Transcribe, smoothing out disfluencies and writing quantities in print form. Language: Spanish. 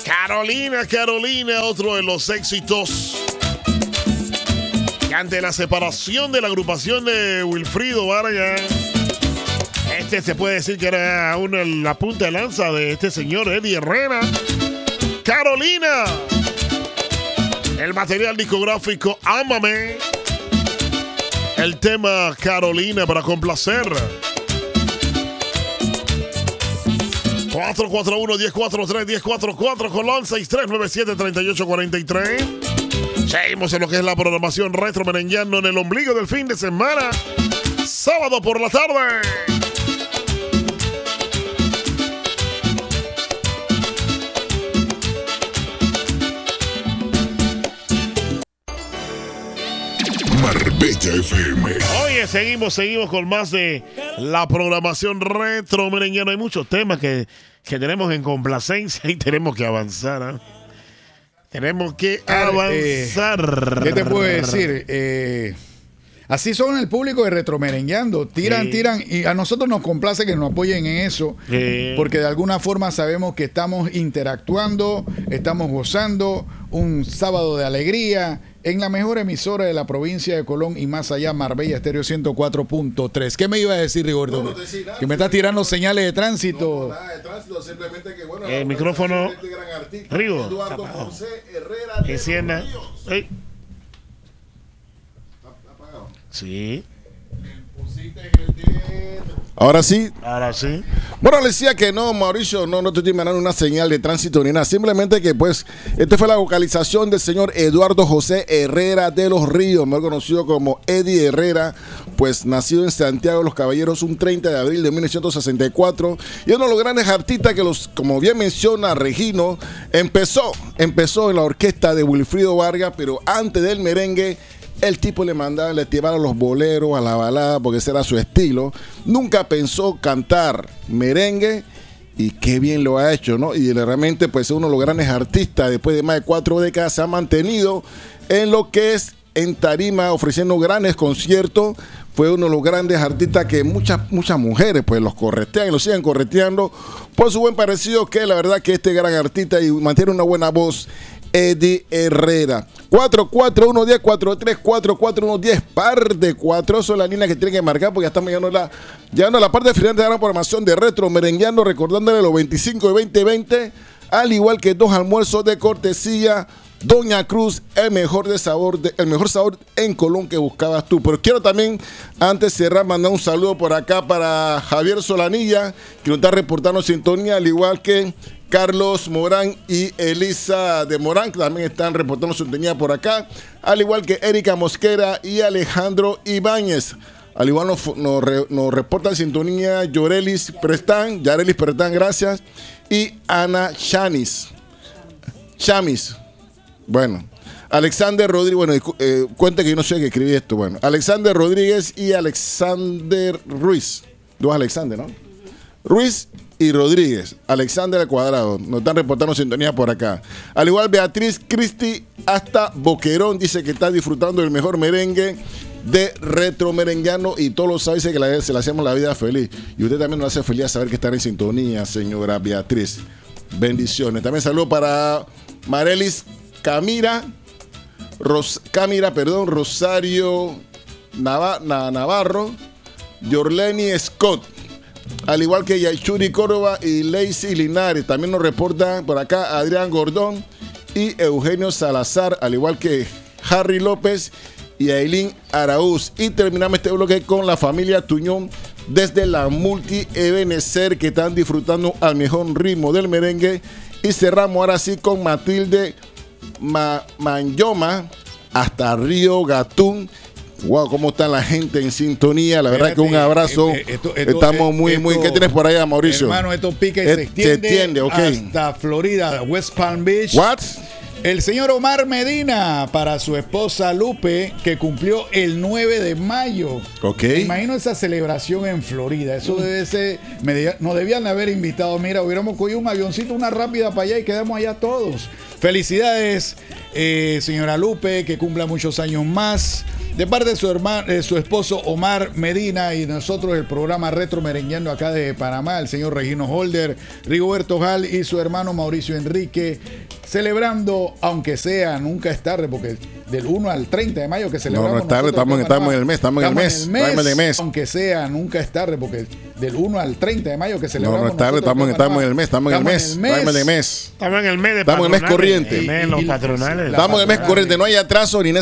Carolina, otro de los éxitos. Que ante la separación de la agrupación de Wilfrido Vargas, se puede decir que era aún la punta de lanza de este señor Eddie Herrera. Carolina. El material discográfico Ámame. El tema Carolina para complacer. 441-1043-1044 Colón 6397-3843. Seguimos en lo que es la programación retro merengueando en el ombligo del fin de semana. Sábado por la tarde. Marbella FM. Oye, seguimos con más de la programación retro merengueando. Hay muchos temas que tenemos en complacencia y tenemos que avanzar, ¿eh? Tenemos que avanzar. ¿Qué te puedo decir? Así son el público de Retromerengueando. Tiran, y a nosotros nos complace que nos apoyen en eso, porque de alguna forma sabemos que estamos interactuando, estamos gozando un sábado de alegría en la mejor emisora de la provincia de Colón y más allá, Marbella Estéreo 104.3. ¿Qué me iba a decir, Rigoberto? No, nada, que me estás tirando señales de tránsito. No, nada de tránsito, simplemente que bueno. El micrófono. Este gran artista, Rigo. Eduardo José Herrera de Encienda. Los Ríos. Hey. ¿Está apagado? Sí. Pusiste en el dedo. Ahora sí. Bueno, le decía que no, Mauricio, no te estoy mandando una señal de tránsito ni nada. Simplemente que, pues, esta fue la vocalización del señor Eduardo José Herrera de los Ríos, mejor conocido como Eddie Herrera, pues nacido en Santiago de los Caballeros un 30 de abril de 1964. Y uno de los grandes artistas que, como bien menciona Regino, empezó en la orquesta de Wilfrido Vargas, pero antes del merengue, el tipo le llevaba los boleros, a la balada, porque ese era su estilo. Nunca pensó cantar merengue y qué bien lo ha hecho, ¿no? Y realmente, pues, es uno de los grandes artistas. Después de más de 4 décadas se ha mantenido en lo que es en tarima, ofreciendo grandes conciertos. Fue uno de los grandes artistas que muchas mujeres, pues, los corretean y los siguen correteando por su buen parecido, que la verdad que este gran artista y mantiene una buena voz, Eddie Herrera. 441-1043-441-10, par de 4. Son las líneas que tienen que marcar porque ya estamos llegando a la parte final de la programación de Retro Merengueando, recordándole los 25 de 2020, al igual que 2 almuerzos de cortesía Doña Cruz, el mejor sabor en Colón que buscabas tú. Pero quiero también, antes de cerrar, mandar un saludo por acá para Javier Solanilla, que nos está reportando sintonía, al igual que Carlos Morán y Elisa de Morán, que también están reportando sintonía por acá, al igual que Erika Mosquera y Alejandro Ibáñez. Al igual nos reportan sintonía Yarelis Prestán, gracias, y Ana Chamis. Bueno, Alexander Rodríguez, bueno, cuente que yo no sé qué escribí esto. Bueno, Alexander Rodríguez y Alexander Ruiz. 2 Alexander, ¿no? Ruiz y Rodríguez. Alexander al cuadrado. Nos están reportando sintonía por acá. Al igual, Beatriz Cristi hasta Boquerón dice que está disfrutando del mejor merengue de Retro Merengueando y todos los saben que se le hacemos la vida feliz. Y usted también nos hace feliz saber que están en sintonía, señora Beatriz. Bendiciones. También saludo para Marelis Rosario Navarro, Yorleni Scott, al igual que Yaichuri Córdoba y Lacey Linares. También nos reportan por acá Adrián Gordón y Eugenio Salazar, al igual que Harry López y Ailín Araúz. Y terminamos este bloque con la familia Tuñón desde la Multi Ebenecer, que están disfrutando al mejor ritmo del merengue. Y cerramos ahora sí con Matilde Manyoma hasta Río Gatún. Wow, cómo está la gente en sintonía. La verdad que un abrazo. Estamos muy. ¿Qué tienes por allá, Mauricio? Hermano, esto pica y se extiende okay, hasta Florida, West Palm Beach. What? El señor Omar Medina para su esposa Lupe, que cumplió el 9 de mayo. Ok. Me imagino esa celebración en Florida. Eso debe ser. Nos debían haber invitado. Mira, hubiéramos cogido un avioncito, una rápida para allá y quedamos allá todos. Felicidades, señora Lupe, que cumpla muchos años más. De parte de su esposo Omar Medina y nosotros el programa Retro Merengueando acá de Panamá, el señor Regino Holder, Rigoberto Jal y su hermano Mauricio Enrique, celebrando, aunque sea, nunca es tarde, porque del 1 al 30 de mayo que celebramos. No es tarde, estamos en el mes, estamos en el mes. Aunque sea, nunca es tarde, porque del 1 al 30 de mayo que celebramos. No es tarde, estamos en el mes, estamos en el mes. Estamos en el mes corriente. corriente. Los patronales. Estamos en el mes corriente, no hay atraso ni